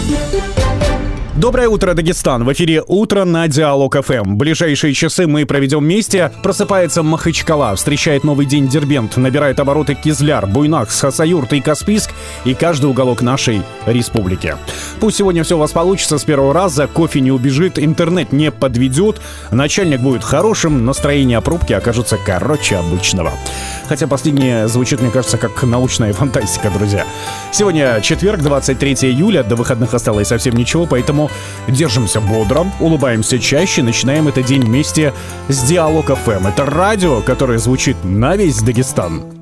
Доброе утро, Дагестан! В эфире «Утро» на Диалог ФМ. Ближайшие часы мы проведем вместе. Просыпается Махачкала, встречает новый день Дербент, набирает обороты Кизляр, Буйнакск, Хасавюрт и Каспийск и каждый уголок нашей республики. Пусть сегодня все у вас получится с первого раза, кофе не убежит, интернет не подведет, начальник будет хорошим, настроение пробки окажется короче обычного. Хотя последнее звучит, мне кажется, как научная фантастика, друзья. Сегодня четверг, 23 июля, до выходных осталось совсем ничего, поэтому держимся бодро, улыбаемся чаще, начинаем этот день вместе с Диалог ФМ. Это радио, которое звучит на весь Дагестан.